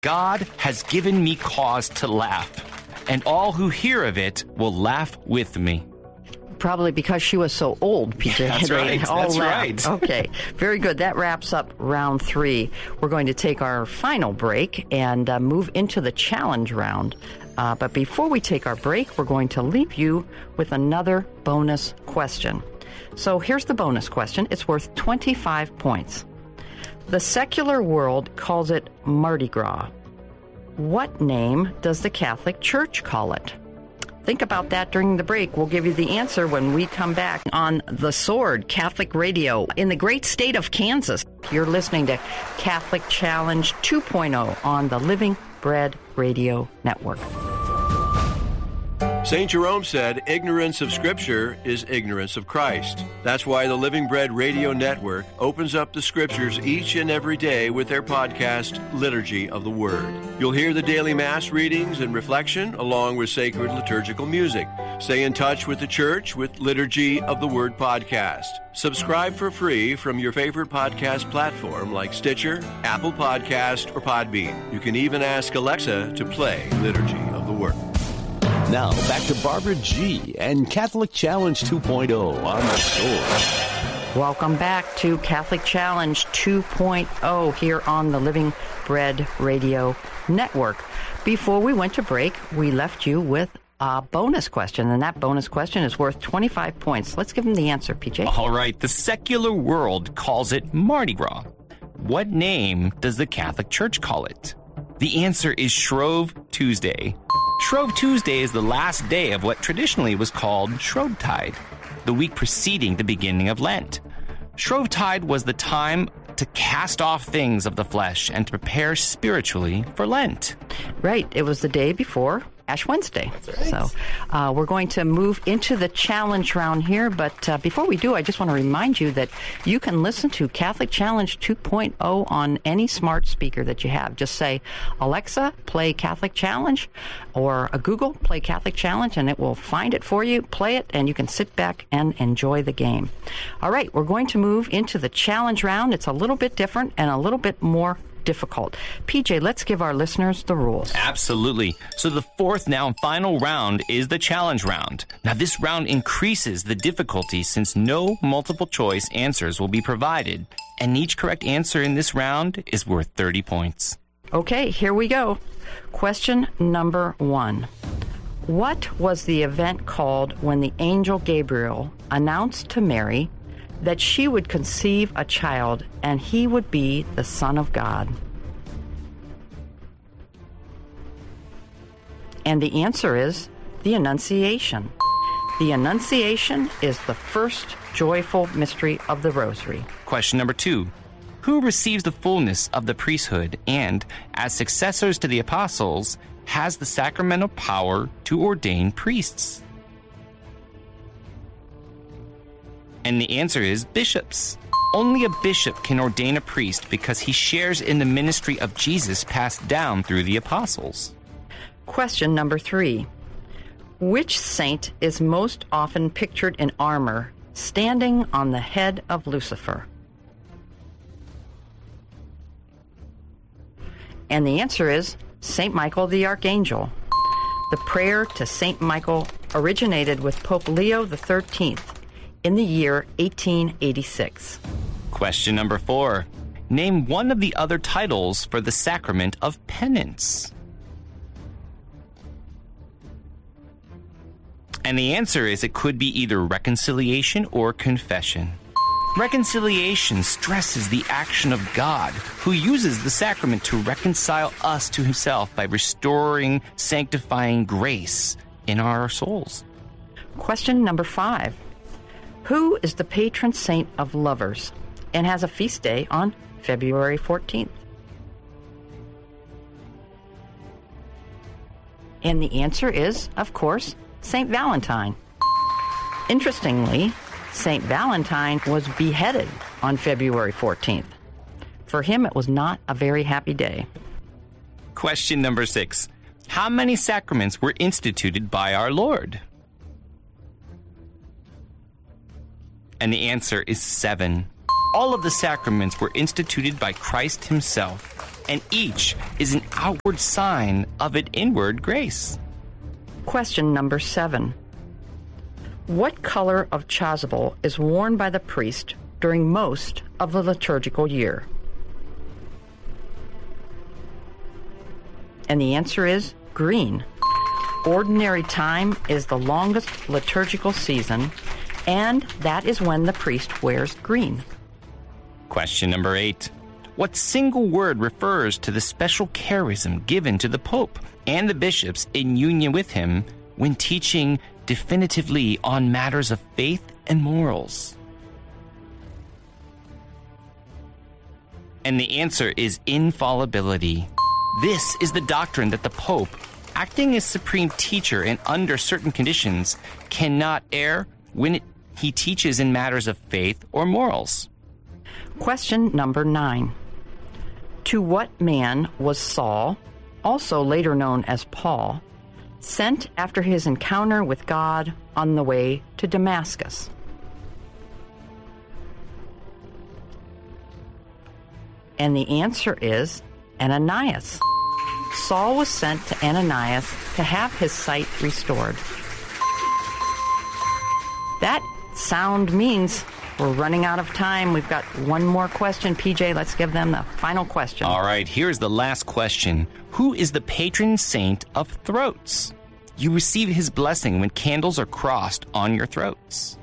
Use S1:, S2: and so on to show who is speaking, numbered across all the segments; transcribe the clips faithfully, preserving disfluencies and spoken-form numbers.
S1: God has given me cause to laugh, and all who hear of it will laugh with me.
S2: Probably because she was so old, P J.
S1: That's
S2: They
S1: right.
S2: all
S1: That's
S2: laughed.
S1: right.
S2: Okay. Very good. That wraps up round three. We're going to take our final break and uh, move into the challenge round. Uh, but before we take our break, we're going to leave you with another bonus question. So here's the bonus question. It's worth twenty-five points. The secular world calls it Mardi Gras. What name does the Catholic Church call it? Think about that during the break. We'll give you the answer when we come back on The Sword, Catholic Radio, in the great state of Kansas. You're listening to Catholic Challenge two point oh on the Living Bread Radio Network.
S3: Saint Jerome said, ignorance of Scripture is ignorance of Christ. That's why the Living Bread Radio Network opens up the Scriptures each and every day with their podcast, Liturgy of the Word. You'll hear the daily Mass readings and reflection along with sacred liturgical music. Stay in touch with the Church with Liturgy of the Word podcast. Subscribe for free from your favorite podcast platform like Stitcher, Apple Podcast, or Podbean. You can even ask Alexa to play Liturgy of the Word.
S4: Now, back to Barbara G. and Catholic Challenge two point oh on The Sword.
S2: Welcome back to Catholic Challenge two point oh here on the Living Bread Radio Network. Before we went to break, we left you with a bonus question, and that bonus question is worth twenty-five points. Let's give them the answer, P J.
S1: All right. The secular world calls it Mardi Gras. What name does the Catholic Church call it? The answer is Shrove Tuesday. Shrove Tuesday is the last day of what traditionally was called Shrovetide, the week preceding the beginning of Lent. Shrovetide was the time to cast off things of the flesh and to prepare spiritually for Lent.
S2: Right. It was the day before Ash Wednesday.
S1: That's right.
S2: So uh, we're going to move into the challenge round here. But uh, before we do, I just want to remind you that you can listen to Catholic Challenge two point oh on any smart speaker that you have. Just say, Alexa, play Catholic Challenge, or a Google, play Catholic Challenge, and it will find it for you, play it, and you can sit back and enjoy the game. All right, we're going to move into the challenge round. It's a little bit different and a little bit more difficult. P J, let's give our listeners the rules.
S1: Absolutely. So the fourth, now and final round is the challenge round. Now this round increases the difficulty since no multiple choice answers will be provided, and each correct answer in this round is worth thirty points.
S2: Okay, here we go. Question number one. What was the event called when the angel Gabriel announced to Mary that she would conceive a child and he would be the Son of God? And the answer is the Annunciation. The Annunciation is the first joyful mystery of the Rosary.
S1: Question number two. Who receives the fullness of the priesthood and, as successors to the apostles, has the sacramental power to ordain priests? And the answer is bishops. Only a bishop can ordain a priest because he shares in the ministry of Jesus passed down through the apostles.
S2: Question number three. Which saint is most often pictured in armor, standing on the head of Lucifer? And the answer is Saint Michael the Archangel. The prayer to Saint Michael originated with Pope Leo the thirteenth in the year eighteen eighty-six.
S1: Question number four. Name one of the other titles for the sacrament of penance. And the answer is it could be either reconciliation or confession. Reconciliation stresses the action of God, who uses the sacrament to reconcile us to himself by restoring, sanctifying grace in our souls.
S2: Question number five. Who is the patron saint of lovers and has a feast day on February fourteenth? And the answer is, of course, Saint Valentine. Interestingly, Saint Valentine was beheaded on February fourteenth. For him, it was not a very happy day.
S1: Question number six. How many sacraments were instituted by our Lord? And the answer is seven. All of the sacraments were instituted by Christ himself. and each is an outward sign of an inward grace.
S2: Question number seven. What color of chasuble is worn by the priest during most of the liturgical year? And the answer is green. Ordinary time is the longest liturgical season, and that is when the priest wears green.
S1: Question number eight. What single word refers to the special charism given to the Pope and the bishops in union with him when teaching definitively on matters of faith and morals? And the answer is infallibility. This is the doctrine that the Pope, acting as supreme teacher and under certain conditions, cannot err when it, he teaches in matters of faith or morals.
S2: Question number nine. To what man was Saul, also later known as Paul, sent after his encounter with God on the way to Damascus? And the answer is Ananias. Saul was sent to Ananias to have his sight restored. That sound means we're running out of time. We've got one more question. P J, let's give them the final question.
S1: All right, here's the last question. Who is the patron saint of throats? You receive his blessing when candles are crossed on your throats.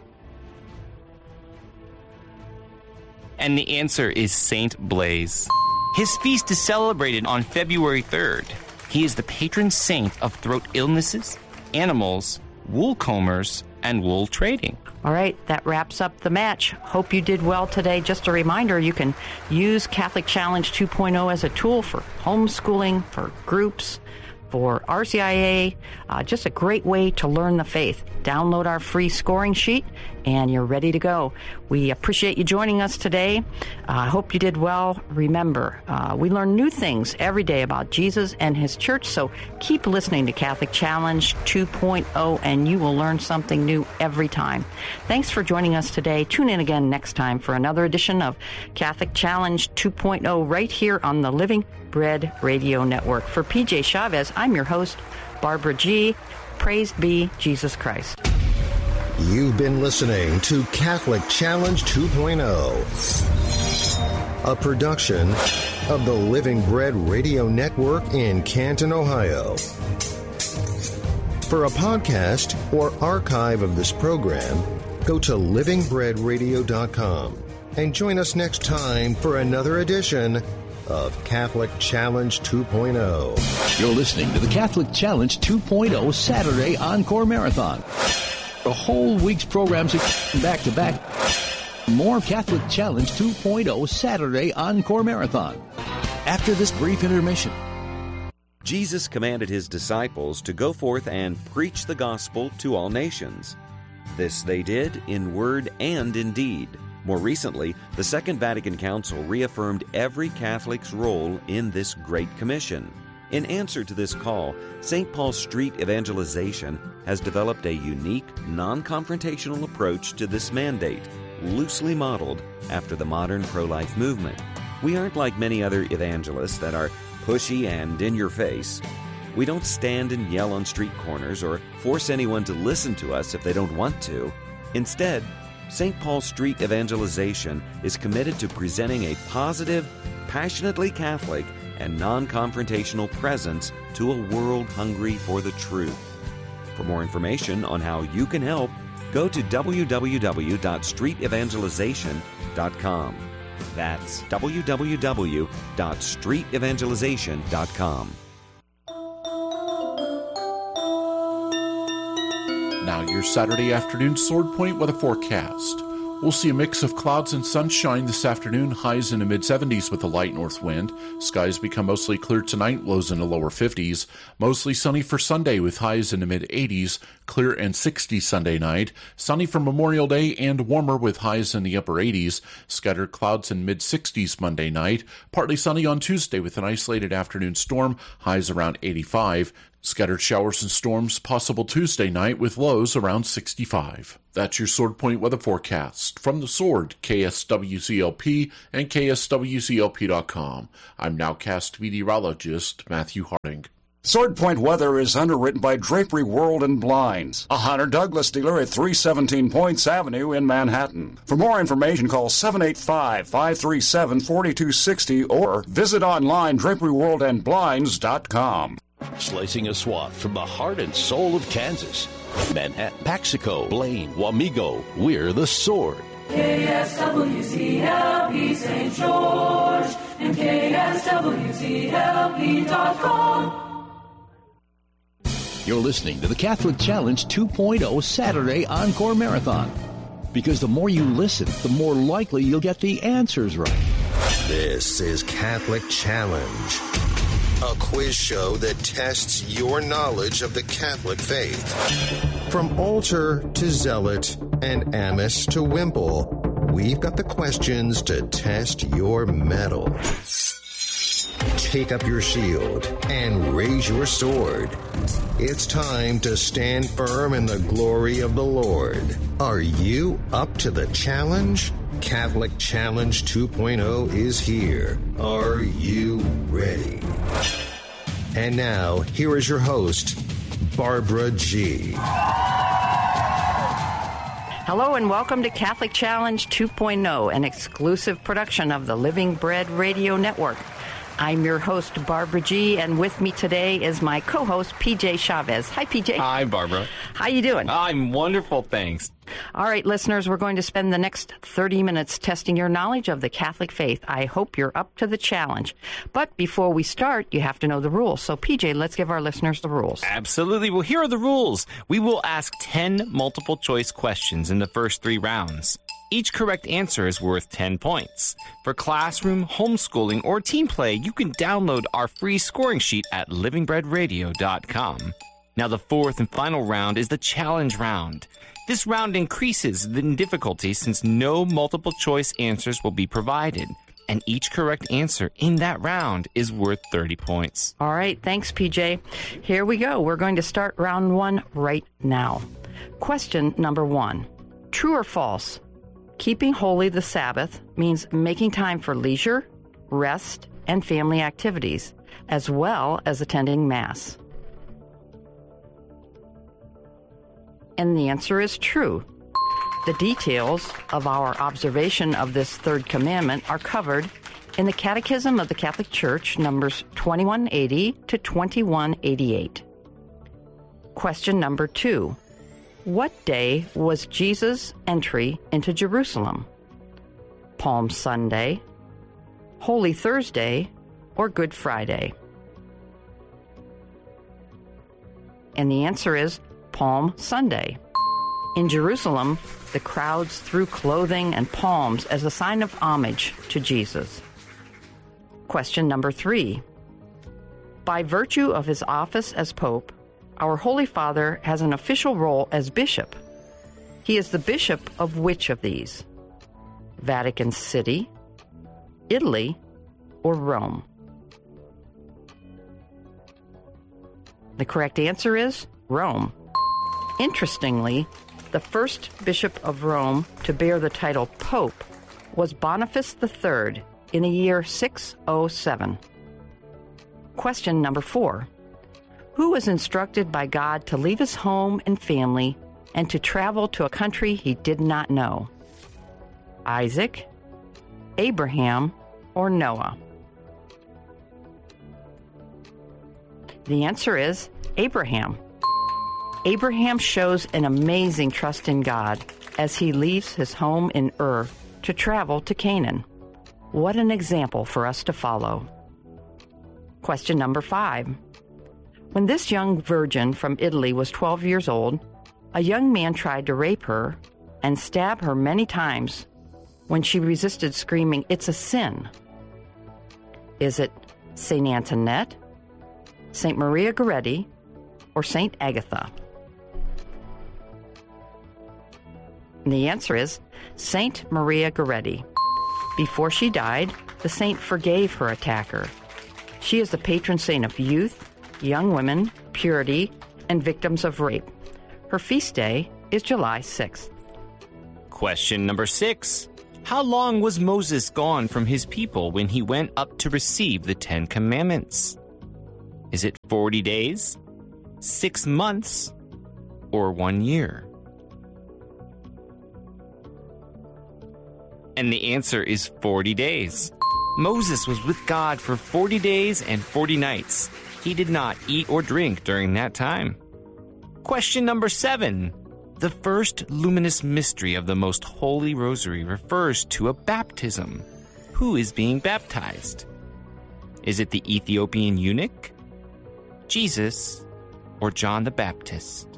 S1: And the answer is Saint Blaise. His feast is celebrated on February third. He is the patron saint of throat illnesses, animals, wool combers, and wool trading.
S2: All right, that wraps up the match. Hope you did well today. Just a reminder, you can use Catholic Challenge two point oh as a tool for homeschooling, for groups, for R C I A. Uh, just a great way to learn the faith. Download our free scoring sheet, and you're ready to go. We appreciate you joining us today. I uh, hope you did well. Remember, uh, we learn new things every day about Jesus and his church, so keep listening to Catholic Challenge two point oh, and you will learn something new every time. Thanks for joining us today. Tune in again next time for another edition of Catholic Challenge two point oh right here on the Living Bread Radio Network. For P J Chavez, I'm your host, Barbara G. Praised be Jesus Christ.
S5: You've been listening to Catholic Challenge two point oh, a production of the Living Bread Radio Network in Canton, Ohio. For a podcast or archive of this program, go to living bread radio dot com and join us next time for another edition of Catholic Challenge two point oh.
S4: You're listening to the Catholic Challenge two point oh Saturday Encore Marathon. The whole week's programs are back to back. More Catholic Challenge two point oh Saturday Encore Marathon after this brief intermission.
S6: Jesus commanded his disciples to go forth and preach the gospel to all nations. This they did in word and in deed. More recently, the Second Vatican Council reaffirmed every Catholic's role in this Great Commission. In answer to this call, Saint Paul Street Evangelization has developed a unique, non-confrontational approach to this mandate, loosely modeled after the modern pro-life movement. We aren't like many other evangelists that are pushy and in your face. We don't stand and yell on street corners or force anyone to listen to us if they don't want to. Instead, Saint Paul Street Evangelization is committed to presenting a positive, passionately Catholic, and non-confrontational presence to a world hungry for the truth. For more information on how you can help, go to w w w dot street evangelization dot com. That's w w w dot street evangelization dot com.
S7: Now your Saturday afternoon Sword Point weather forecast. We'll see a mix of clouds and sunshine this afternoon, highs in the mid-seventies with a light north wind. Skies become mostly clear tonight, lows in the lower fifties. Mostly sunny for Sunday with highs in the mid-eighties, clear and sixty Sunday night. Sunny for Memorial Day and warmer with highs in the upper eighties. Scattered clouds in mid-sixties Monday night. Partly sunny on Tuesday with an isolated afternoon storm, highs around eighty-five. Scattered showers and storms possible Tuesday night with lows around sixty-five. That's your Sword Point weather forecast. From the Sword, K S W C L P and K S W C L P dot com. I'm nowcast meteorologist Matthew Harding.
S8: Sword Point weather is underwritten by Drapery World and Blinds, a Hunter Douglas dealer at three seventeen Points Avenue in Manhattan. For more information, call seven eight five, five three seven, four two six zero or visit online drapery world and blinds dot com.
S9: Slicing a swath from the heart and soul of Kansas. Manhattan, Paxico, Blaine, Wamego, we're the Sword.
S10: K S W C L P Saint George and K S W C L P dot com.
S4: You're listening to the Catholic Challenge two point oh Saturday Encore Marathon. Because the more you listen, the more likely you'll get the answers right.
S5: This is Catholic Challenge, a quiz show that tests your knowledge of the Catholic faith. From altar to zealot and amice to wimple, we've got the questions to test your mettle. Take up your shield and raise your sword. It's time to stand firm in the glory of the Lord. Are you up to the challenge? Catholic Challenge two point oh is here. Are you ready? And now, here is your host, Barbara G.
S2: Hello and welcome to Catholic Challenge two point oh, an exclusive production of the Living Bread Radio Network. I'm your host, Barbara G., and with me today is my co-host, P J Chavez. Hi, P J.
S1: Hi, Barbara.
S2: How you doing?
S1: I'm wonderful, thanks.
S2: All right, listeners, we're going to spend the next thirty minutes testing your knowledge of the Catholic faith. I hope you're up to the challenge. But before we start, you have to know the rules. So, P J, let's give our listeners the rules.
S1: Absolutely. Well, here are the rules. We will ask ten multiple-choice questions in the first three rounds. Each correct answer is worth ten points. For classroom, homeschooling, or team play, you can download our free scoring sheet at living bread radio dot com. Now, the fourth and final round is the challenge round. This round increases in difficulty since no multiple-choice answers will be provided, and each correct answer in that round is worth thirty points.
S2: All right, thanks, P J. Here we go. We're going to start round one right now. Question number one. True or false? Keeping holy the Sabbath means making time for leisure, rest, and family activities, as well as attending Mass. And the answer is true. The details of our observation of this third commandment are covered in the Catechism of the Catholic Church, numbers twenty-one eighty to twenty-one eighty-eight. Question number two. What day was Jesus' entry into Jerusalem? Palm Sunday, Holy Thursday, or Good Friday? And the answer is Palm Sunday. In Jerusalem, the crowds threw clothing and palms as a sign of homage to Jesus. Question number three. By virtue of his office as Pope, our Holy Father has an official role as bishop. He is the bishop of which of these? Vatican City, Italy, or Rome? The correct answer is Rome. Interestingly, the first bishop of Rome to bear the title Pope was Boniface the Third in the year six oh seven. Question number four. Who was instructed by God to leave his home and family and to travel to a country he did not know? Isaac, Abraham, or Noah? The answer is Abraham. Abraham shows an amazing trust in God as he leaves his home in Ur to travel to Canaan. What an example for us to follow. Question number five. When this young virgin from Italy was twelve years old, a young man tried to rape her and stab her many times when she resisted, screaming, "It's a sin." Is it Saint Antoinette, Saint Maria Goretti, or Saint Agatha? And the answer is Saint Maria Goretti. Before she died, the saint forgave her attacker. She is the patron saint of youth, young women, purity, and victims of rape. Her feast day is July sixth.
S1: Question number six. How long was Moses gone from his people when he went up to receive the Ten Commandments? Is it forty days, six months, or one year? And the answer is forty days. Moses was with God for forty days and forty nights. He did not eat or drink during that time. Question number seven. The first luminous mystery of the Most Holy Rosary refers to a baptism. Who is being baptized? Is it the Ethiopian eunuch, Jesus, or John the Baptist?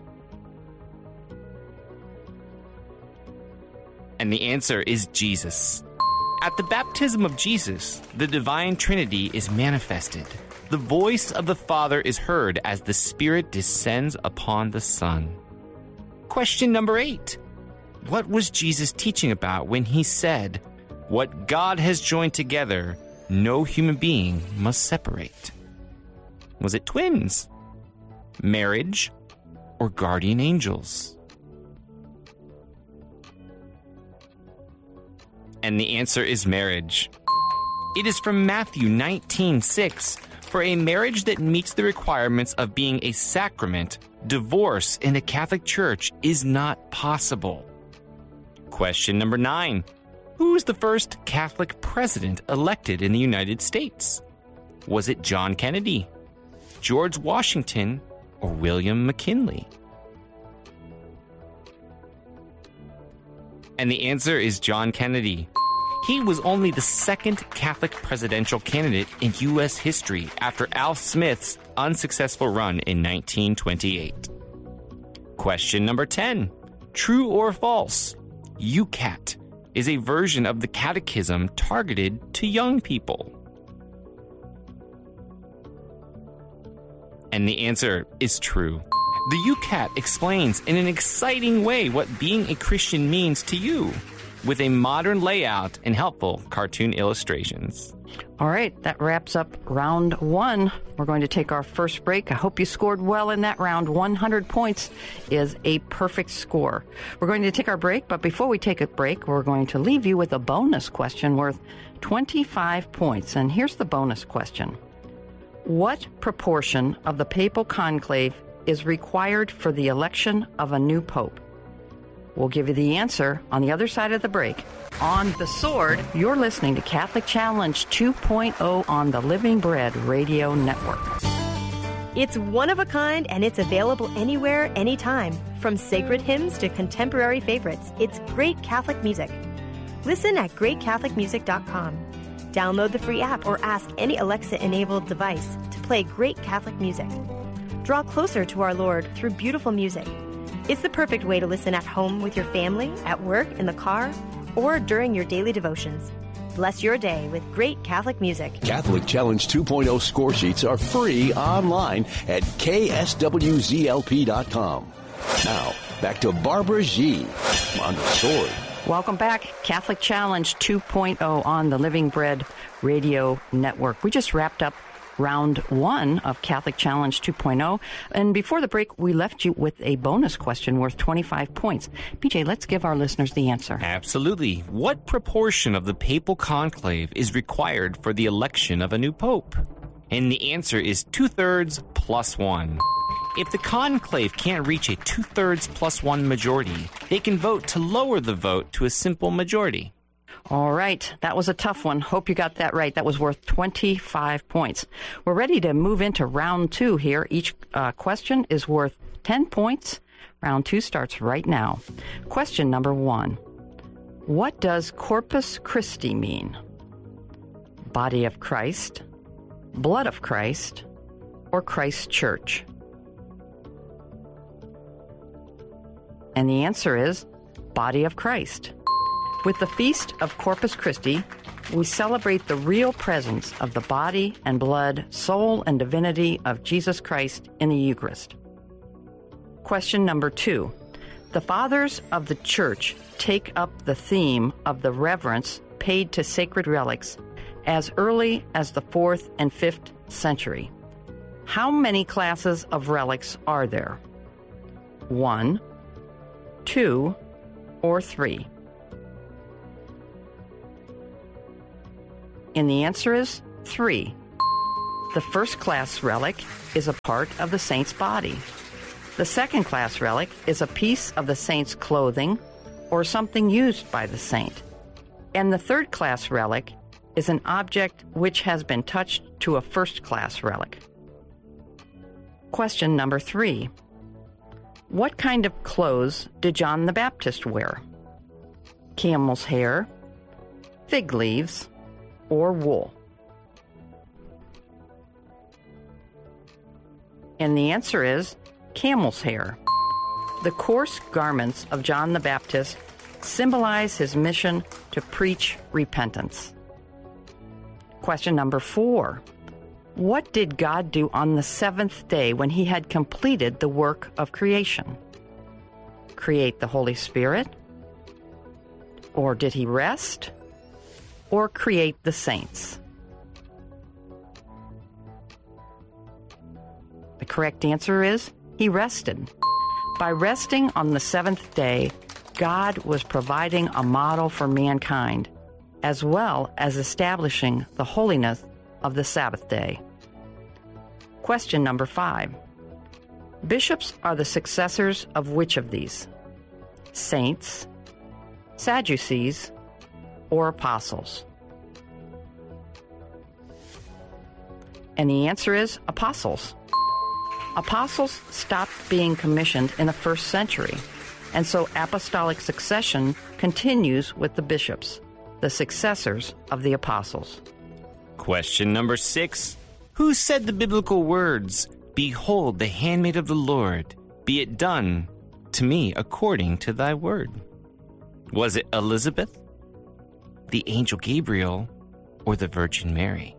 S1: And the answer is Jesus. At the baptism of Jesus, the divine Trinity is manifested. The voice of the Father is heard as the Spirit descends upon the Son. Question number eight. What was Jesus teaching about when he said, "What God has joined together, no human being must separate"? Was it twins, marriage, or guardian angels? And the answer is marriage. It is from Matthew nineteen six. For a marriage that meets the requirements of being a sacrament, divorce in the Catholic Church is not possible. Question number nine. Who was the first Catholic president elected in the United States? Was it John Kennedy, George Washington, or William McKinley? And the answer is John Kennedy. He was only the second Catholic presidential candidate in U S history after Al Smith's unsuccessful run in nineteen twenty-eight. Question number ten. True or false? U CAT is a version of the catechism targeted to young people. And the answer is true. The U CAT explains in an exciting way what being a Christian means to you, with a modern layout and helpful cartoon illustrations.
S2: All right, that wraps up round one. We're going to take our first break. I hope you scored well in that round. one hundred points is a perfect score. We're going to take our break, but before we take a break, we're going to leave you with a bonus question worth twenty-five points. And here's the bonus question. What proportion of the papal conclave is required for the election of a new pope? We'll give you the answer on the other side of the break. On The Sword, you're listening to Catholic Challenge two point oh on the Living Bread Radio Network.
S11: It's one of a kind, and it's available anywhere, anytime. From sacred hymns to contemporary favorites, it's great Catholic music. Listen at great catholic music dot com. Download the free app or ask any Alexa-enabled device to play great Catholic music. Draw closer to our Lord through beautiful music. It's the perfect way to listen at home with your family, at work, in the car, or during your daily devotions. Bless your day with great Catholic music.
S4: Catholic Challenge two point oh score sheets are free online at K S W Z L P dot com. Now, back to Barbara G. on The Sword.
S2: Welcome back. Catholic Challenge two point oh on the Living Bread Radio Network. We just wrapped up round one of Catholic Challenge two point oh. And before the break, we left you with a bonus question worth twenty-five points. P J, let's give our listeners the answer.
S1: Absolutely. What proportion of the papal conclave is required for the election of a new pope? And the answer is two-thirds plus one. If the conclave can't reach a two-thirds plus one majority, they can vote to lower the vote to a simple majority.
S2: All right. That was a tough one. Hope you got that right. That was worth twenty-five points. We're ready to move into round two here. Each uh, question is worth ten points. Round two starts right now. Question number one. What does Corpus Christi mean? Body of Christ, blood of Christ, or Christ's church? And the answer is body of Christ. With the Feast of Corpus Christi, we celebrate the real presence of the body and blood, soul and divinity of Jesus Christ in the Eucharist. Question number two. The Fathers of the Church take up the theme of the reverence paid to sacred relics as early as the fourth and fifth century. How many classes of relics are there? One, two, or three? And the answer is three. The first class relic is a part of the saint's body. The second class relic is a piece of the saint's clothing or something used by the saint. And the third class relic is an object which has been touched to a first class relic. Question number three. What kind of clothes did John the Baptist wear? Camel's hair, fig leaves, or wool? And the answer is camel's hair. The coarse garments of John the Baptist symbolize his mission to preach repentance. Question number four. What did God do on the seventh day when he had completed the work of creation? Create the Holy Spirit? Or did he rest? Or create the saints? The correct answer is he rested. By resting on the seventh day, God was providing a model for mankind, as well as establishing the holiness of the Sabbath day. Question number five. Bishops are the successors of which of these? Saints, Sadducees, or apostles? And the answer is apostles. Apostles stopped being commissioned in the first century, and so apostolic succession continues with the bishops, the successors of the apostles.
S1: Question number six. Who said the biblical words, "Behold, the handmaid of the Lord, be it done to me according to thy word"? Was it Elizabeth, the angel Gabriel, or the Virgin Mary?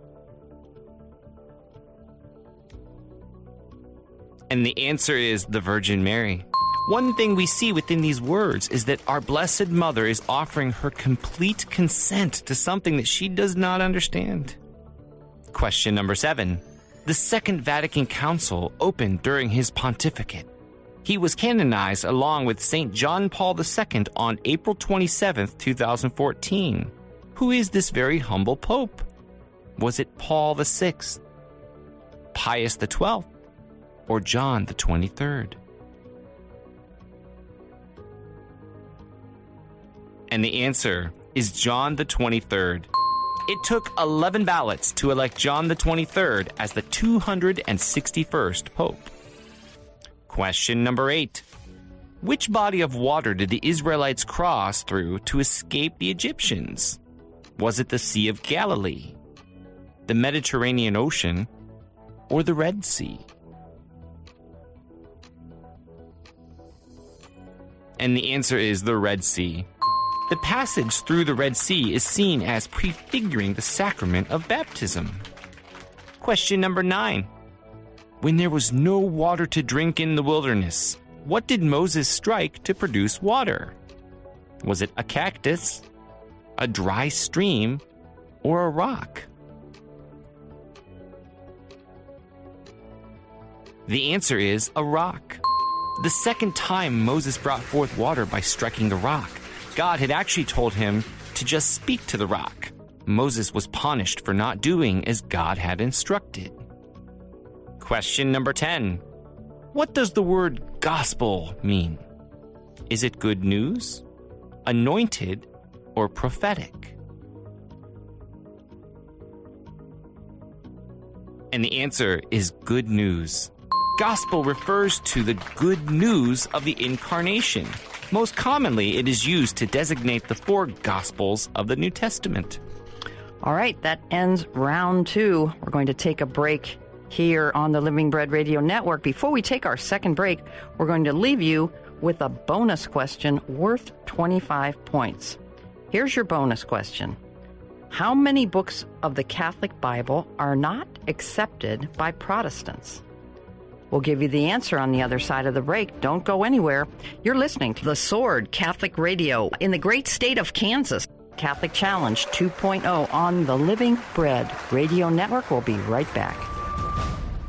S1: And the answer is the Virgin Mary. One thing we see within these words is that our Blessed Mother is offering her complete consent to something that she does not understand. Question number seven. The Second Vatican Council opened during his pontificate. He was canonized along with Saint John Paul the Second on April twenty-seventh, two thousand fourteen. Who is this very humble pope? Was it Paul the Sixth, Pius the Twelfth, or John the twenty-third? And the answer is John the twenty-third. It took eleven ballots to elect John the twenty-third as the two hundred sixty-first Pope. Question number eight. Which body of water did the Israelites cross through to escape the Egyptians? Was it the Sea of Galilee, the Mediterranean Ocean, or the Red Sea? And the answer is the Red Sea. The passage through the Red Sea is seen as prefiguring the sacrament of baptism. Question number nine. When there was no water to drink in the wilderness, what did Moses strike to produce water? Was it a cactus, a dry stream, or a rock? The answer is a rock. The second time Moses brought forth water by striking the rock, God had actually told him to just speak to the rock. Moses was punished for not doing as God had instructed. Question number ten. What does the word gospel mean? Is it good news, anointed, or prophetic? And the answer is good news. Gospel refers to the good news of the incarnation. Most commonly, it is used to designate the four Gospels of the New Testament.
S2: All right, that ends round two. We're going to take a break here on the Living Bread Radio Network. Before we take our second break, we're going to leave you with a bonus question worth twenty-five points. Here's your bonus question. How many books of the Catholic Bible are not accepted by Protestants? We'll give you the answer on the other side of the break. Don't go anywhere. You're listening to The Sword Catholic Radio in the great state of Kansas. Catholic Challenge two point oh on the Living Bread Radio Network. We'll be right back.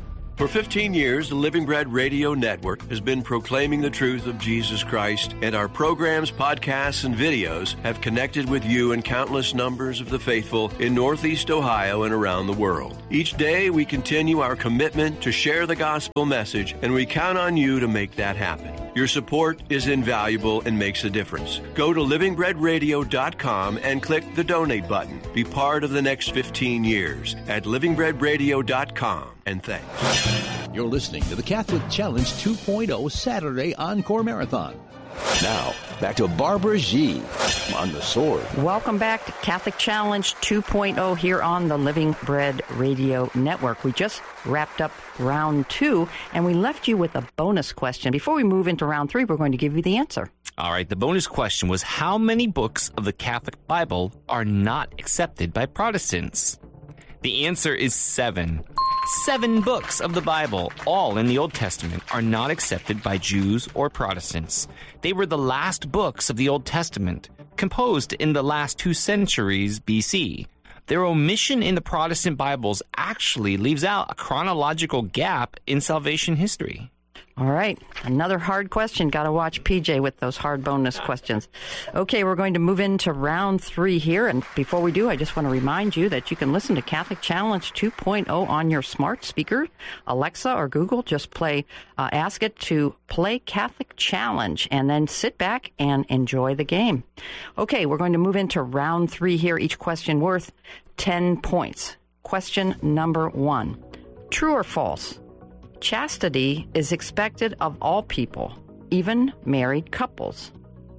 S3: For fifteen years, the Living Bread Radio Network has been proclaiming the truth of Jesus Christ, and our programs, podcasts, and videos have connected with you and countless numbers of the faithful in Northeast Ohio and around the world. Each day, we continue our commitment to share the gospel message, and we count on you to make that happen. Your support is invaluable and makes a difference. Go to living bread radio dot com and click the donate button. Be part of the next fifteen years at living bread radio dot com, and thanks.
S4: You're listening to the Catholic Challenge two point oh Saturday Encore Marathon.
S9: Now, back to Barbara G. on The Sword.
S2: Welcome back to Catholic Challenge two point oh here on the Living Bread Radio Network. We just wrapped up round two, and we left you with a bonus question. Before we move into round three, we're going to give you the answer.
S1: All right, the bonus question was, how many books of the Catholic Bible are not accepted by Protestants? The answer is seven. Seven books of the Bible, all in the Old Testament, are not accepted by Jews or Protestants. They were the last books of the Old Testament, composed in the last two centuries B C. Their omission in the Protestant Bibles actually leaves out a chronological gap in salvation history.
S2: All right, another hard question. Got to watch P J with those hard bonus questions. Okay, we're going to move into round three here. And before we do, I just want to remind you that you can listen to Catholic Challenge two point oh on your smart speaker, Alexa or Google. Just play, uh, ask it to play Catholic Challenge, and then sit back and enjoy the game. Okay, we're going to move into round three here. Each question worth ten points. Question number one. True or false? Chastity is expected of all people, even married couples.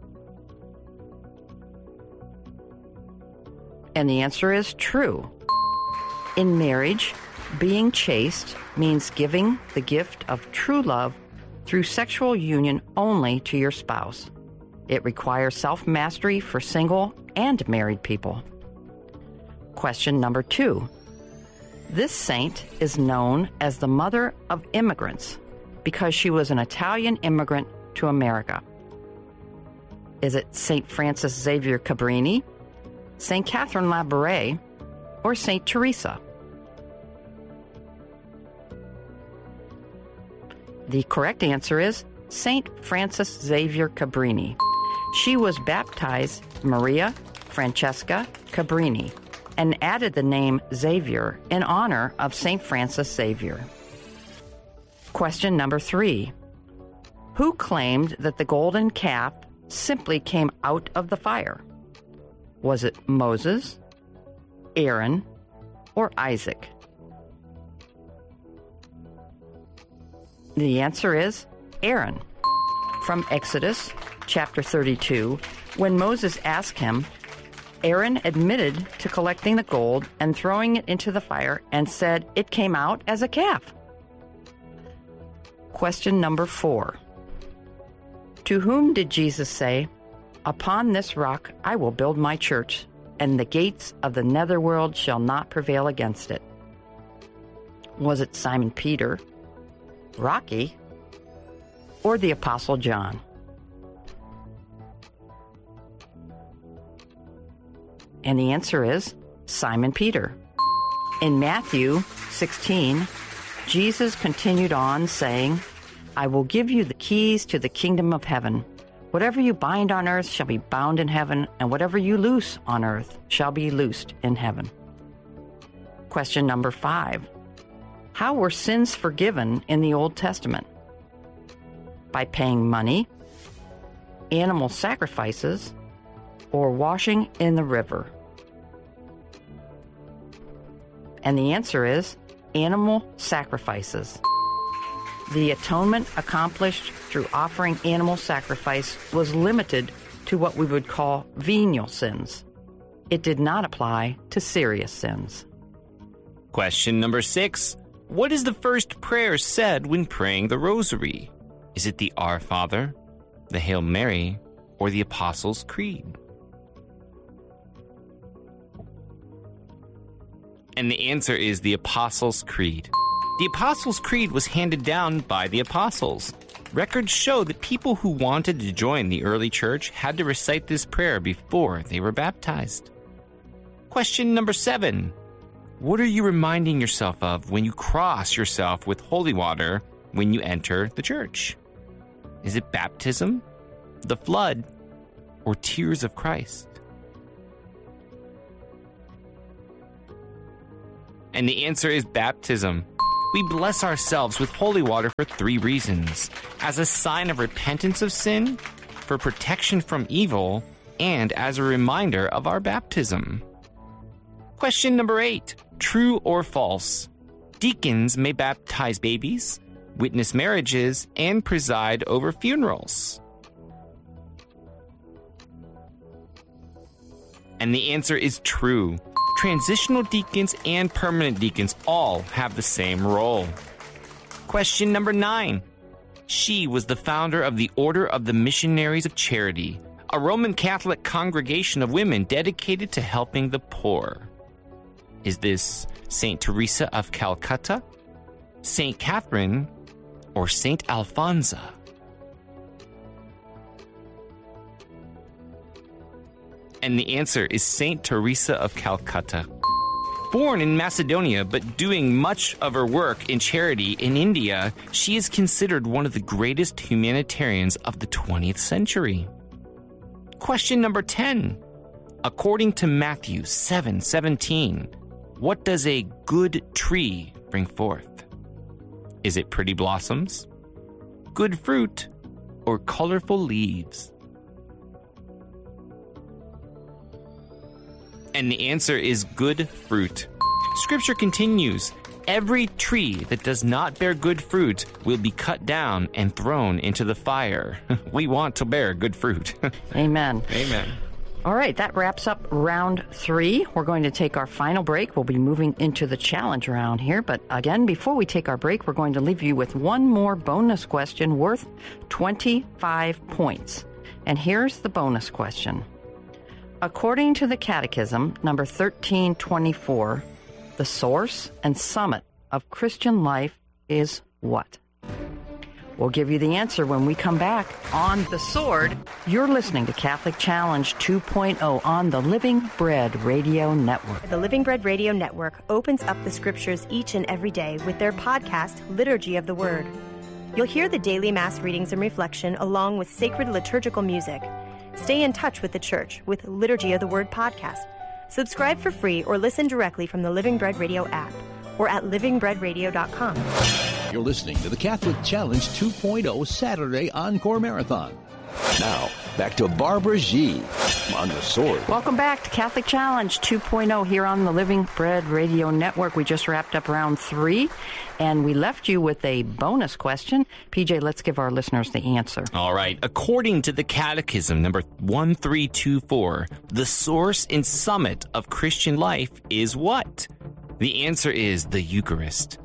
S2: And the answer is true. In marriage, being chaste means giving the gift of true love through sexual union only to your spouse. It requires self-mastery for single and married people. Question number two. This saint is known as the mother of immigrants because she was an Italian immigrant to America. Is it Saint Francis Xavier Cabrini, Saint Catherine Labouré, or Saint Teresa? The correct answer is Saint Francis Xavier Cabrini. She was baptized Maria Francesca Cabrini and added the name Xavier in honor of Saint Francis Xavier. Question number three. Who claimed that the golden calf simply came out of the fire? Was it Moses, Aaron, or Isaac? The answer is Aaron. From Exodus chapter thirty-two, when Moses asked him, Aaron admitted to collecting the gold and throwing it into the fire and said it came out as a calf. Question number four. To whom did Jesus say, "Upon this rock I will build my church, and the gates of the netherworld shall not prevail against it"? Was it Simon Peter, Rocky, or the Apostle John? And the answer is Simon Peter. In Matthew sixteen, Jesus continued on saying, "I will give you the keys to the kingdom of heaven. Whatever you bind on earth shall be bound in heaven, and whatever you loose on earth shall be loosed in heaven." Question number five. How were sins forgiven in the Old Testament? By paying money, animal sacrifices, or washing in the river? And the answer is animal sacrifices. The atonement accomplished through offering animal sacrifice was limited to what we would call venial sins. It did not apply to serious sins.
S1: Question number six. What is the first prayer said when praying the Rosary? Is it the Our Father, the Hail Mary, or the Apostles' Creed? And the answer is the Apostles' Creed. The Apostles' Creed was handed down by the Apostles. Records show that people who wanted to join the early church had to recite this prayer before they were baptized. Question number seven. What are you reminding yourself of when you cross yourself with holy water when you enter the church? Is it baptism, the flood, or tears of Christ? And the answer is baptism. We bless ourselves with holy water for three reasons: as a sign of repentance of sin, for protection from evil, and as a reminder of our baptism. Question number eight, true or false? Deacons may baptize babies, witness marriages, and preside over funerals. And the answer is true. Transitional deacons and permanent deacons all have the same role. Question number nine. She was the founder of the Order of the Missionaries of Charity, a Roman Catholic congregation of women dedicated to helping the poor. Is this Saint Teresa of Calcutta, Saint Catherine, or Saint Alphonsa? And the answer is Saint Teresa of Calcutta. Born in Macedonia, but doing much of her work in charity in India, she is considered one of the greatest humanitarians of the twentieth century. Question number ten. According to Matthew seven seventeen, what does a good tree bring forth? Is it pretty blossoms, good fruit, or colorful leaves? And the answer is good fruit. Scripture continues, every tree that does not bear good fruit will be cut down and thrown into the fire. We want to bear good fruit.
S2: Amen.
S1: Amen.
S2: All right, that wraps up round three. We're going to take our final break. We'll be moving into the challenge round here. But again, before we take our break, we're going to leave you with one more bonus question worth twenty-five points. And here's the bonus question. According to the Catechism, number thirteen twenty-four, the source and summit of Christian life is what? We'll give you the answer when we come back on The Sword. You're listening to Catholic Challenge two point oh on the Living Bread Radio Network.
S11: The Living Bread Radio Network opens up the Scriptures each and every day with their podcast, Liturgy of the Word. You'll hear the daily Mass readings and reflection along with sacred liturgical music. Stay in touch with the Church with Liturgy of the Word podcast. Subscribe for free or listen directly from the Living Bread Radio app or at living bread radio dot com.
S4: You're listening to the Catholic Challenge two point oh Saturday Encore Marathon.
S9: Now, back to Barbara G. on The Sword.
S2: Welcome back to Catholic Challenge two point oh here on the Living Bread Radio Network. We just wrapped up round three, and we left you with a bonus question. P J, let's give our listeners the answer.
S1: All right. According to the Catechism, number one three two four, the source and summit of Christian life is what? The answer is the Eucharist.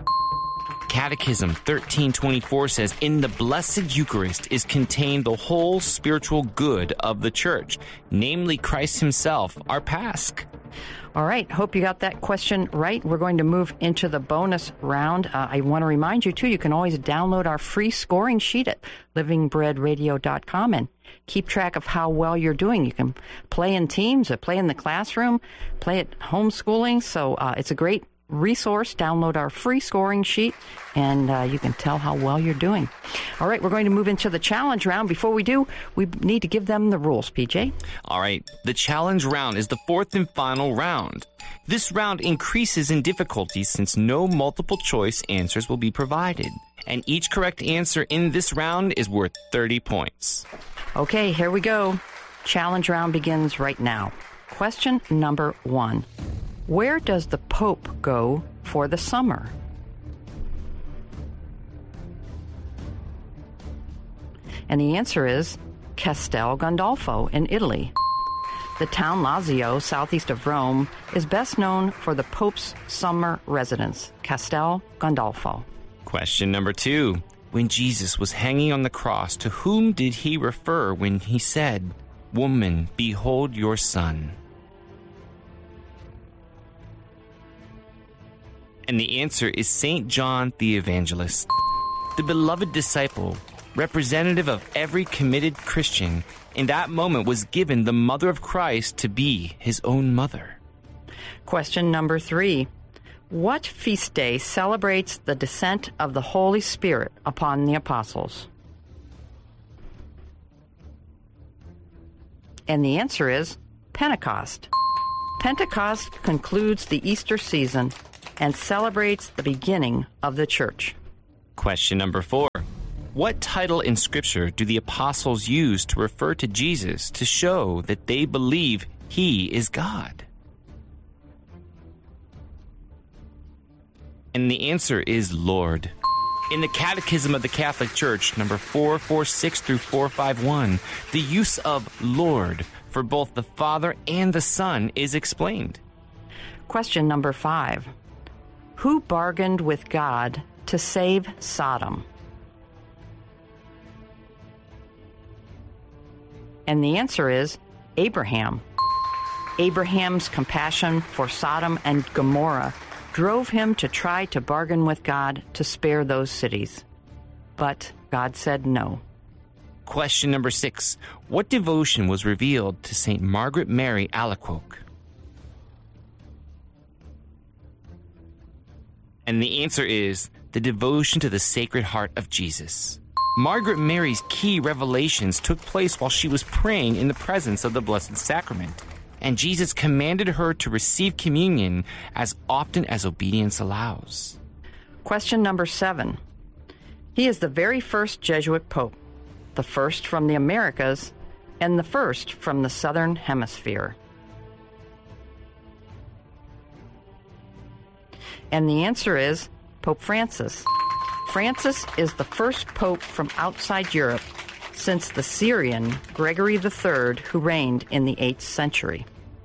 S1: Catechism thirteen twenty-four says, in the Blessed Eucharist is contained the whole spiritual good of the Church, namely Christ himself, our Pasch.
S2: All right. Hope you got that question right. We're going to move into the bonus round. Uh, I want to remind you, too, you can always download our free scoring sheet at living bread radio dot com and keep track of how well you're doing. You can play in teams, or play in the classroom, play at homeschooling. So uh, it's a great resource. Download our free scoring sheet, and uh, you can tell how well you're doing. All right, we're going to move into the challenge round. Before we do, we need to give them the rules, P J.
S1: All right, the challenge round is the fourth and final round. This round increases in difficulty since no multiple choice answers will be provided, and each correct answer in this round is worth thirty points.
S2: Okay, here we go. Challenge round begins right now. Question number one. Where does the Pope go for the summer? And the answer is Castel Gandolfo in Italy. The town Lazio, southeast of Rome, is best known for the Pope's summer residence, Castel Gandolfo.
S1: Question number two. When Jesus was hanging on the cross, to whom did he refer when he said, "Woman, behold your son"? And the answer is Saint John the Evangelist. The beloved disciple, representative of every committed Christian, in that moment was given the mother of Christ to be his own mother.
S2: Question number three. What feast day celebrates the descent of the Holy Spirit upon the apostles? And the answer is Pentecost. Pentecost concludes the Easter season and celebrates the beginning of the church.
S1: Question number four. What title in Scripture do the apostles use to refer to Jesus to show that they believe he is God? And the answer is Lord. In the Catechism of the Catholic Church, number four forty-six through four fifty-one, the use of Lord for both the Father and the Son is explained.
S2: Question number five. Who bargained with God to save Sodom? And the answer is Abraham. Abraham's compassion for Sodom and Gomorrah drove him to try to bargain with God to spare those cities. But God said no.
S1: Question number six. What devotion was revealed to Saint Margaret Mary Alacoque? And the answer is the devotion to the Sacred Heart of Jesus. Margaret Mary's key revelations took place while she was praying in the presence of the Blessed Sacrament, and Jesus commanded her to receive communion as often as obedience allows.
S2: Question number seven. He is the very first Jesuit pope, the first from the Americas, and the first from the Southern Hemisphere. And the answer is Pope Francis. Francis is the first pope from outside Europe since the Syrian Gregory the Third, who reigned in the eighth century.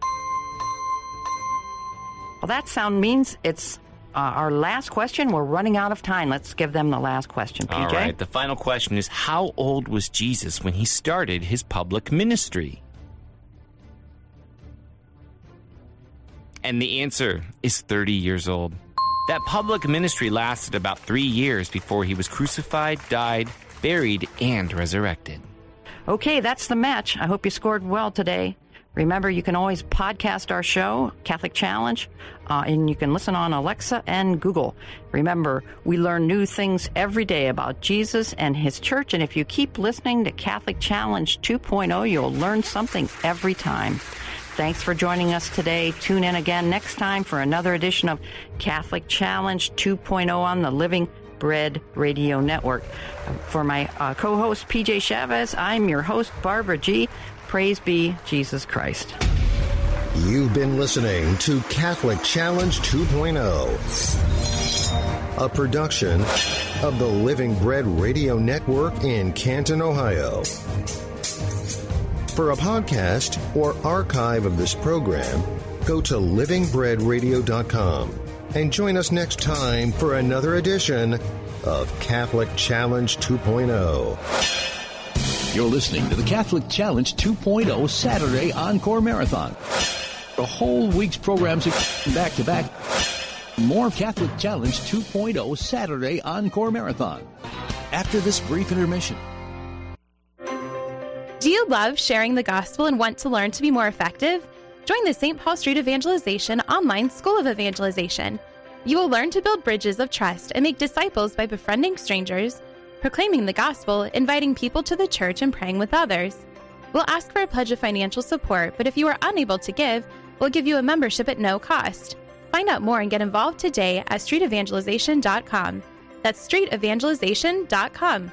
S2: Well, that sound means it's uh, our last question. We're running out of time. Let's give them the last question, P J.
S1: All right, the final question is, how old was Jesus when he started his public ministry? And the answer is thirty years old. That public ministry lasted about three years before he was crucified, died, buried, and resurrected.
S2: Okay, that's the match. I hope you scored well today. Remember, you can always podcast our show, Catholic Challenge, uh, and you can listen on Alexa and Google. Remember, we learn new things every day about Jesus and his church, and if you keep listening to Catholic Challenge two point oh, you'll learn something every time. Thanks for joining us today. Tune in again next time for another edition of Catholic Challenge two point oh on the Living Bread Radio Network. For my uh, co-host, P J Chavez, I'm your host, Barbara G. Praise be Jesus Christ.
S5: You've been listening to Catholic Challenge two point oh, a production of the Living Bread Radio Network in Canton, Ohio. For a podcast or archive of this program, go to living bread radio dot com and join us next time for another edition of Catholic Challenge two point oh.
S4: You're listening to the Catholic Challenge two point oh Saturday Encore Marathon. The whole week's programs are back to back. More Catholic Challenge two point oh Saturday Encore Marathon after this brief intermission.
S12: Do you love sharing the gospel and want to learn to be more effective? Join the Saint Paul Street Evangelization online School of Evangelization. You will learn to build bridges of trust and make disciples by befriending strangers, proclaiming the gospel, inviting people to the church, and praying with others. We'll ask for a pledge of financial support, but if you are unable to give, we'll give you a membership at no cost. Find out more and get involved today at street evangelization dot com. That's street evangelization dot com.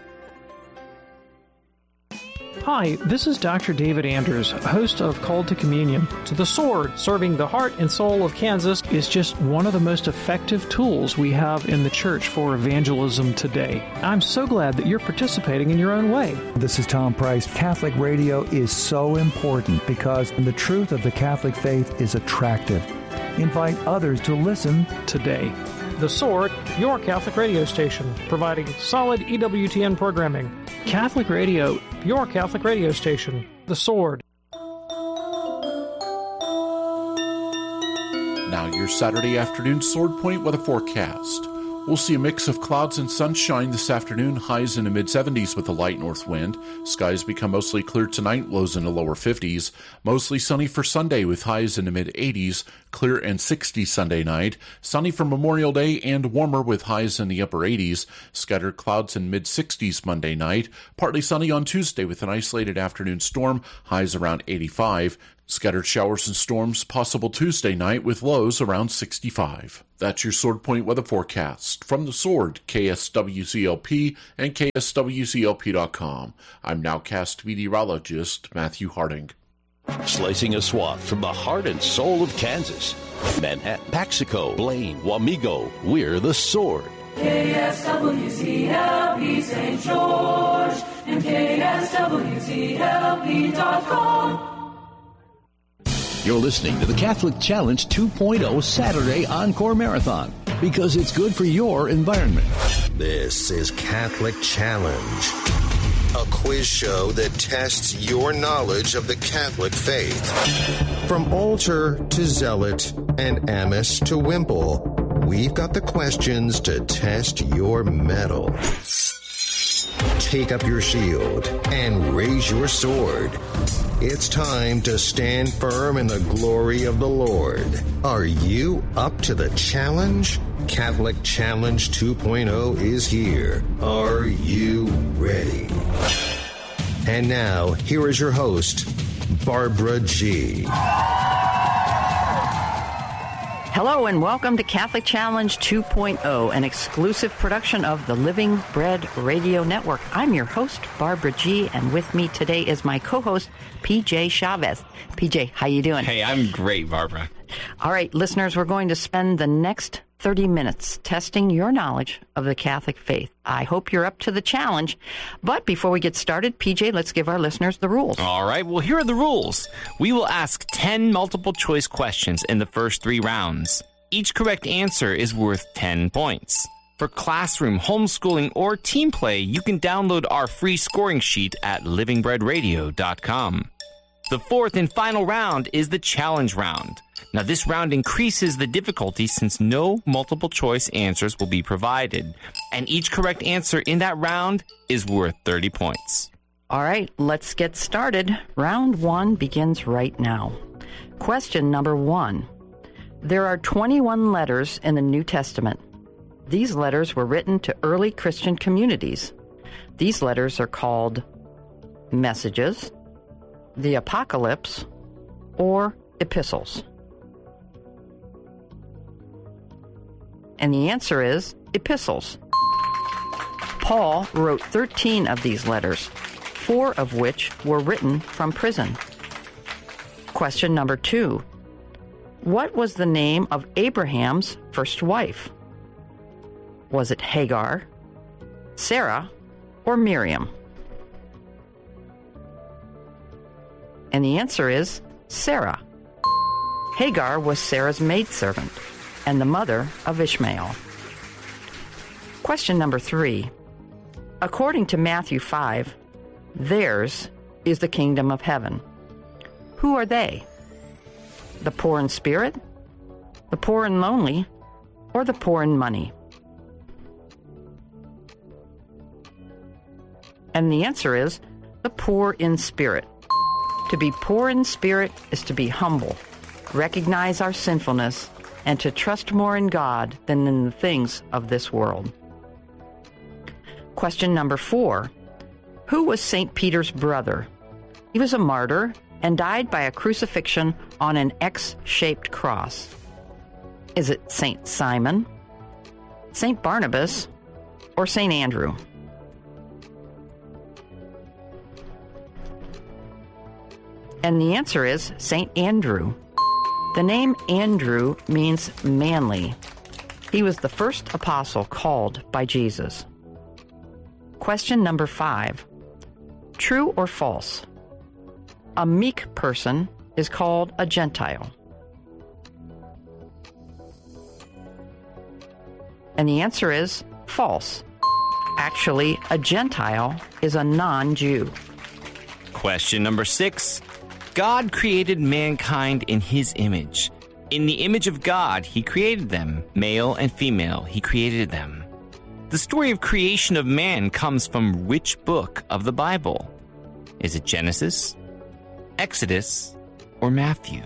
S13: Hi, this is Doctor David Anders, host of Called to Communion. So the sword, serving the heart and soul of Kansas, is just one of the most effective tools we have in the church for evangelism today. I'm so glad that you're participating in your own way.
S14: This is Tom Price. Catholic radio is so important because the truth of the Catholic faith is attractive. Invite others to listen today.
S13: The Sword, your Catholic radio station, providing solid E W T N programming. Catholic Radio, your Catholic radio station. The Sword.
S7: Now your Saturday afternoon Sword Point weather forecast. We'll see a mix of clouds and sunshine this afternoon, highs in the mid seventies with a light north wind. Skies become mostly clear tonight, lows in the lower fifties. Mostly sunny for Sunday with highs in the mid eighties, clear and sixty Sunday night. Sunny for Memorial Day and warmer with highs in the upper eighties. Scattered clouds in mid sixties Monday night. Partly sunny on Tuesday with an isolated afternoon storm, highs around eighty-five. Scattered showers and storms possible Tuesday night with lows around sixty-five. That's your Sword Point weather forecast. From the Sword, K S W C L P and K S W C L P dot com. I'm nowcast meteorologist Matthew Harding.
S9: Slicing a swath from the heart and soul of Kansas. Manhattan, Paxico, Blaine, Wamego, we're the Sword.
S10: K S W C L P Saint George and K S W C L P dot com.
S4: You're listening to the Catholic Challenge two point oh Saturday Encore Marathon because it's good for your environment.
S5: This is Catholic Challenge, a quiz show that tests your knowledge of the Catholic faith. From altar to zealot and amice to wimple, we've got the questions to test your mettle. Take up your shield and raise your sword. It's time to stand firm in the glory of the Lord. Are you up to the challenge? Catholic Challenge two point oh is here. Are you ready? And now, here is your host, Barbara G.
S2: Hello and welcome to Catholic Challenge two point oh, an exclusive production of the Living Bread Radio Network. I'm your host, Barbara G., and with me today is my co-host, P J Chavez. P J, how you doing?
S1: Hey, I'm great, Barbara.
S2: All right, listeners, we're going to spend the next thirty minutes testing your knowledge of the Catholic faith. I hope you're up to the challenge. But before we get started, P J, let's give our listeners the rules.
S1: All right, well, here are the rules. We will ask ten multiple choice questions in the first three rounds. Each correct answer is worth ten points. For classroom, homeschooling, or team play, you can download our free scoring sheet at living bread radio dot com. The fourth and final round is the challenge round. Now, this round increases the difficulty since no multiple choice answers will be provided, and each correct answer in that round is worth thirty points.
S2: All right, let's get started. Round one begins right now. Question number one. There are twenty-one letters in the New Testament. These letters were written to early Christian communities. These letters are called messages, the Apocalypse, or epistles. And the answer is epistles. Paul wrote thirteen of these letters, four of which were written from prison. Question number two. What was the name of Abraham's first wife? Was it Hagar, Sarah, or Miriam? And the answer is Sarah. Hagar was Sarah's maidservant and the mother of Ishmael. Question number three. According to Matthew five, theirs is the kingdom of heaven. Who are they? The poor in spirit, the poor and lonely, or the poor in money? And the answer is the poor in spirit. To be poor in spirit is to be humble, recognize our sinfulness, and to trust more in God than in the things of this world. Question number four. Who was Saint Peter's brother? He was a martyr and died by a crucifixion on an X-shaped cross. Is it Saint Simon, Saint Barnabas, or Saint Andrew? And the answer is Saint Andrew. The name Andrew means manly. He was the first apostle called by Jesus. Question number five. True or false? A meek person is called a Gentile. And the answer is false. Actually, a Gentile is a non-Jew.
S1: Question number six. God created mankind in his image. In the image of God, he created them. Male and female, he created them. The story of creation of man comes from which book of the Bible? Is it Genesis, Exodus, or Matthew?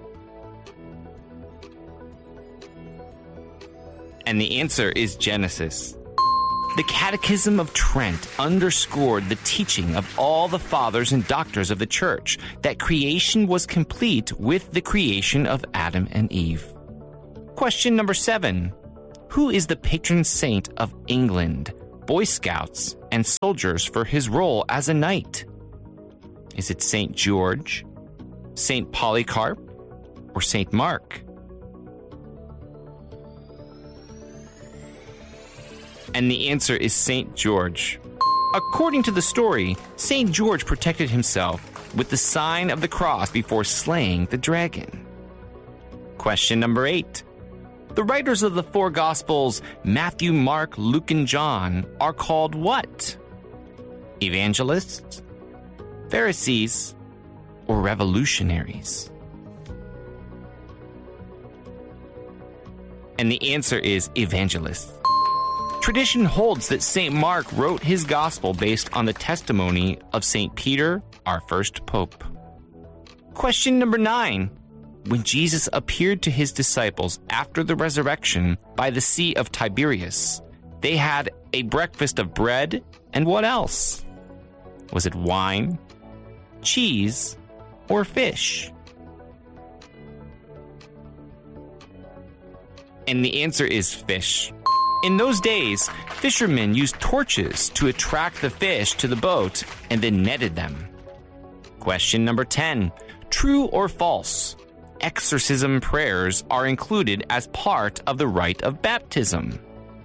S1: And the answer is Genesis. The Catechism of Trent underscored the teaching of all the fathers and doctors of the Church that creation was complete with the creation of Adam and Eve. Question number seven. Who is the patron saint of England, Boy Scouts, and soldiers for his role as a knight? Is it Saint George, Saint Polycarp, or Saint Mark? And the answer is Saint George. According to the story, Saint George protected himself with the sign of the cross before slaying the dragon. Question number eight. The writers of the four Gospels, Matthew, Mark, Luke, and John, are called what? Evangelists, Pharisees, or revolutionaries? And the answer is evangelists. Tradition holds that Saint Mark wrote his gospel based on the testimony of Saint Peter, our first pope. Question number nine. When Jesus appeared to his disciples after the resurrection by the Sea of Tiberias, they had a breakfast of bread and what else? Was it wine, cheese, or fish? And the answer is fish. In those days, fishermen used torches to attract the fish to the boat and then netted them. Question number ten. True or false? Exorcism prayers are included as part of the rite of baptism.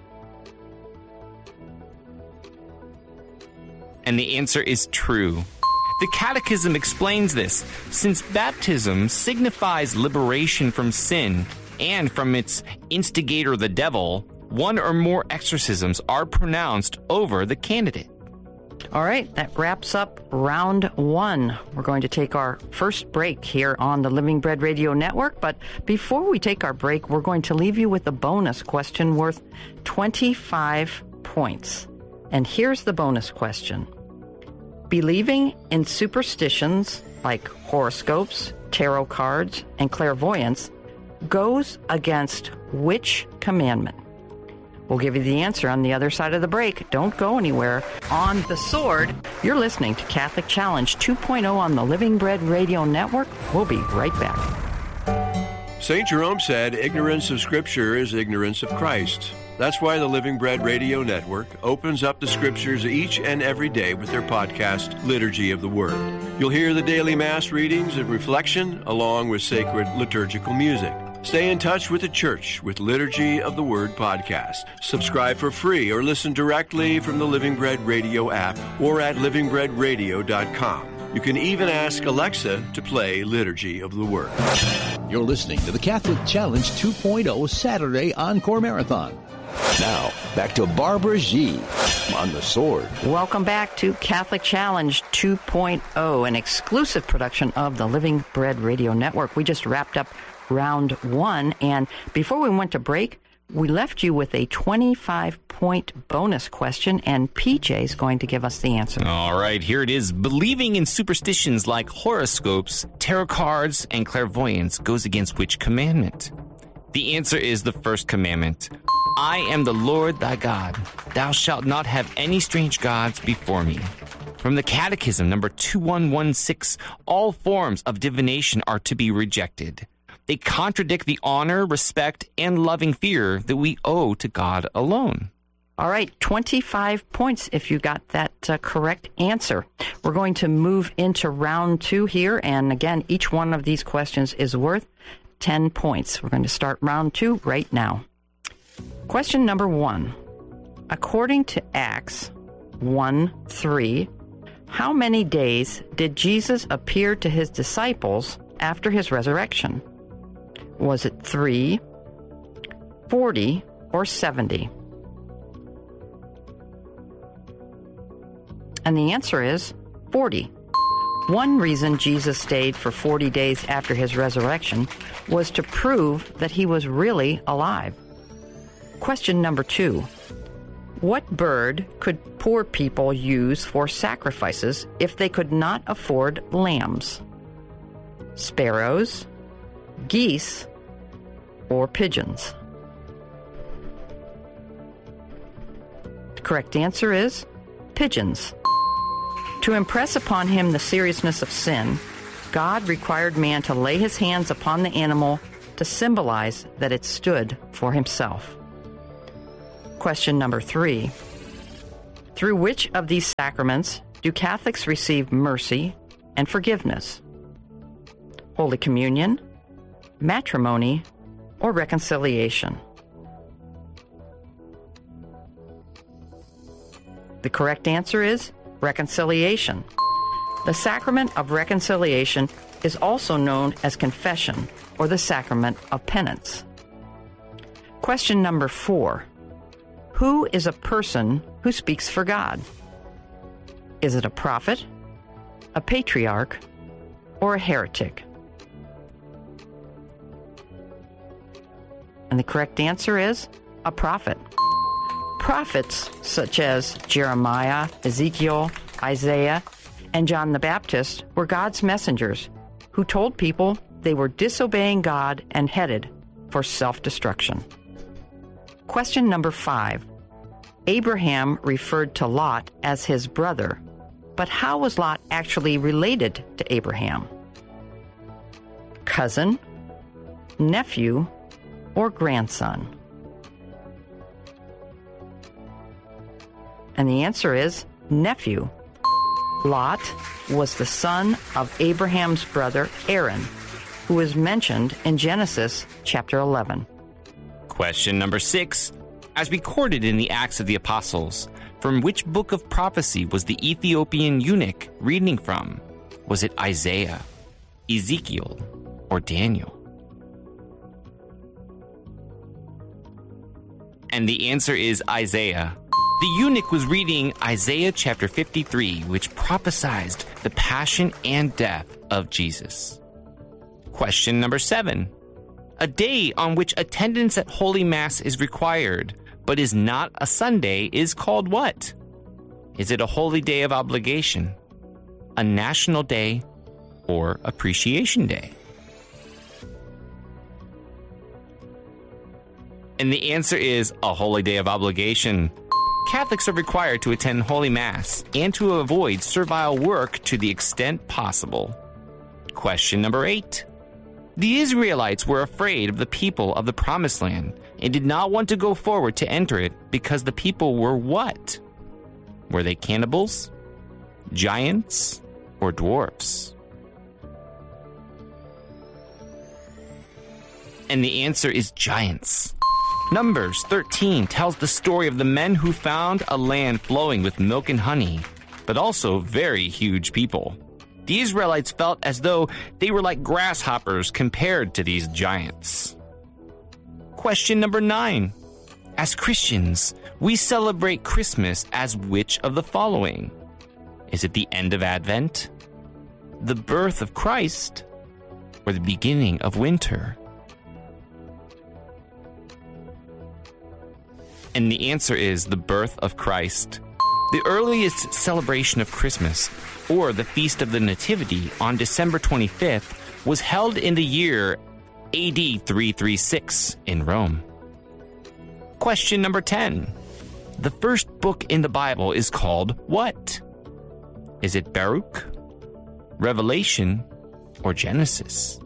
S1: And the answer is true. The Catechism explains this, since baptism signifies liberation from sin and from its instigator, the devil. One or more exorcisms are pronounced over the candidate.
S2: All right, that wraps up round one. We're going to take our first break here on the Living Bread Radio Network. But before we take our break, we're going to leave you with a bonus question worth twenty-five points. And here's the bonus question. Believing in superstitions like horoscopes, tarot cards, and clairvoyance goes against which commandment? We'll give you the answer on the other side of the break. Don't go anywhere. On The Sword, you're listening to Catholic Challenge two point oh on the Living Bread Radio Network. We'll be right back.
S3: Saint Jerome said, ignorance of Scripture is ignorance of Christ. That's why the Living Bread Radio Network opens up the Scriptures each and every day with their podcast, Liturgy of the Word. You'll hear the daily Mass readings and reflection along with sacred liturgical music. Stay in touch with the Church with Liturgy of the Word podcast. Subscribe for free or listen directly from the Living Bread Radio app or at living bread radio dot com. You can even ask Alexa to play Liturgy of the Word.
S4: You're listening to the Catholic Challenge two point oh Saturday Encore Marathon. Now, back to Barbara G. on The Sword.
S2: Welcome back to Catholic Challenge two point oh, an exclusive production of the Living Bread Radio Network. We just wrapped up round one, and before we went to break, we left you with a twenty-five point bonus question, and P J's going to give us the answer.
S1: All right, here it is. Believing in superstitions like horoscopes, tarot cards, and clairvoyance goes against which commandment? The answer is the first commandment. I am the Lord thy God. Thou shalt not have any strange gods before me. From the Catechism, number two one six, all forms of divination are to be rejected. They contradict the honor, respect, and loving fear that we owe to God alone.
S2: All right, twenty-five points if you got that uh, correct answer. We're going to move into round two here, and again, each one of these questions is worth ten points. We're going to start round two right now. Question number one. According to Acts one three, how many days did Jesus appear to his disciples after his resurrection? Was it three, forty, or seventy? And the answer is forty. One reason Jesus stayed for forty days after his resurrection was to prove that he was really alive. Question number two. What bird could poor people use for sacrifices if they could not afford lambs? Sparrows, geese, or pigeons? The correct answer is pigeons. To impress upon him the seriousness of sin, God required man to lay his hands upon the animal to symbolize that it stood for himself. Question number three. Through which of these sacraments do Catholics receive mercy and forgiveness? Holy Communion, matrimony, or reconciliation? The correct answer is reconciliation. The sacrament of reconciliation is also known as confession or the sacrament of penance. Question number four. Who is a person who speaks for God? Is it a prophet, a patriarch, or a heretic? And the correct answer is a prophet. Prophets such as Jeremiah, Ezekiel, Isaiah, and John the Baptist were God's messengers who told people they were disobeying God and headed for self-destruction. Question number five. Abraham referred to Lot as his brother, but how was Lot actually related to Abraham? Cousin, nephew, or grandson? And the answer is nephew. Lot was the son of Abraham's brother Aaron, who is mentioned in Genesis chapter eleven.
S1: Question number six. As recorded in the Acts of the Apostles, from which book of prophecy was the Ethiopian eunuch reading from? Was it Isaiah, Ezekiel, or Daniel? And the answer is Isaiah. The eunuch was reading Isaiah chapter fifty-three, which prophesied the passion and death of Jesus. Question number seven. A day on which attendance at Holy Mass is required, but is not a Sunday, is called what? Is it a holy day of obligation, a national day, or Appreciation Day? And the answer is a holy day of obligation. Catholics are required to attend Holy Mass and to avoid servile work to the extent possible. Question number eight. The Israelites were afraid of the people of the Promised Land and did not want to go forward to enter it because the people were what? Were they cannibals, giants, or dwarfs? And the answer is giants. Numbers thirteen tells the story of the men who found a land flowing with milk and honey, but also very huge people. The Israelites felt as though they were like grasshoppers compared to these giants. Question number nine. As Christians, we celebrate Christmas as which of the following? Is it the end of Advent, the birth of Christ, or the beginning of winter? And the answer is the birth of Christ. The earliest celebration of Christmas, or the Feast of the Nativity, on December twenty-fifth, was held in the year A D three thirty-six in Rome. Question number ten. The first book in the Bible is called what? Is it Baruch, Revelation, or Genesis?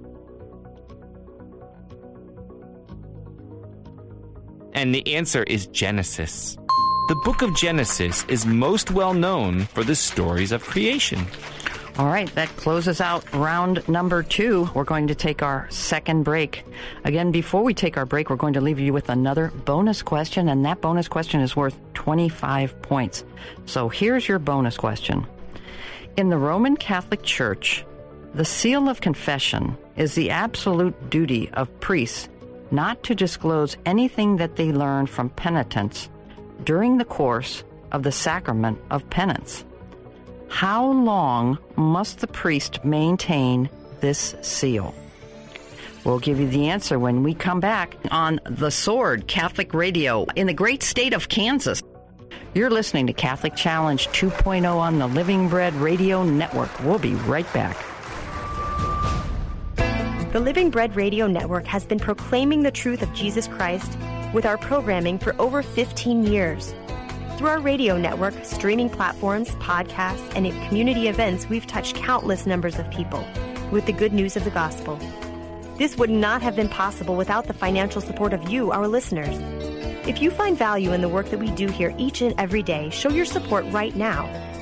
S1: And the answer is Genesis. The book of Genesis is most well known for the stories of creation.
S2: All right, that closes out round number two. We're going to take our second break. Again, before we take our break, we're going to leave you with another bonus question, and that bonus question is worth twenty-five points. So here's your bonus question. In the Roman Catholic Church, the seal of confession is the absolute duty of priests not to disclose anything that they learn from penitents during the course of the sacrament of penance. How long must the priest maintain this seal? We'll give you the answer when we come back on The Sword, Catholic Radio, in the great state of Kansas. You're listening to Catholic Challenge two point oh on the Living Bread Radio Network. We'll be right back.
S11: The Living Bread Radio Network has been proclaiming the truth of Jesus Christ with our programming for over fifteen years. Through our radio network, streaming platforms, podcasts, and in community events, we've touched countless numbers of people with the good news of the gospel. This would not have been possible without the financial support of you, our listeners. If you find value in the work that we do here each and every day, show your support right now